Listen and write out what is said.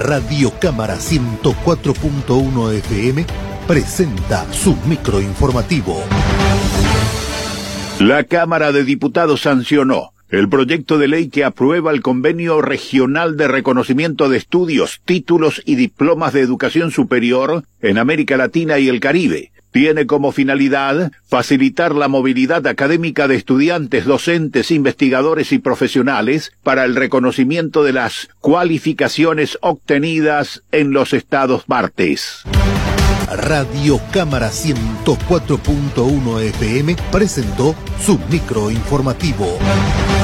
Radio Cámara 104.1 FM presenta su microinformativo. La Cámara de Diputados sancionó el proyecto de ley que aprueba el Convenio Regional de Reconocimiento de Estudios, Títulos y Diplomas de Educación Superior en América Latina y el Caribe. Tiene como finalidad facilitar la movilidad académica de estudiantes, docentes, investigadores y profesionales para el reconocimiento de las cualificaciones obtenidas en los Estados partes. Radio Cámara 104.1 FM presentó su microinformativo.